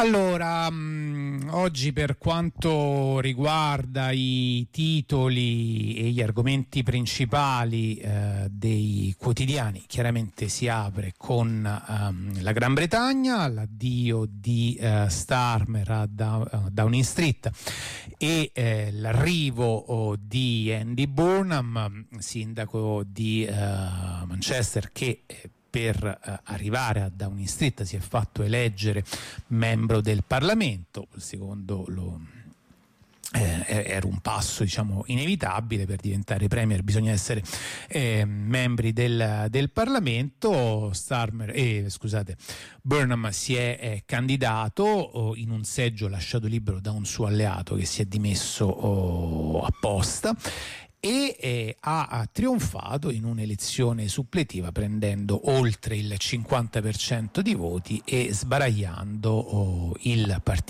Allora, oggi per quanto riguarda i titoli e gli argomenti principali dei quotidiani, chiaramente si apre con la Gran Bretagna, l'addio di Starmer a Downing Street e l'arrivo di Andy Burnham, sindaco di Manchester, che per arrivare a Downing Street si è fatto eleggere membro del Parlamento. Secondo era un passo, diciamo, inevitabile. Per diventare premier bisogna essere membri del Parlamento. Burnham si è candidato in un seggio lasciato libero da un suo alleato che si è dimesso apposta, e ha trionfato in un'elezione suppletiva prendendo oltre il 50% di voti e sbaragliando il Partito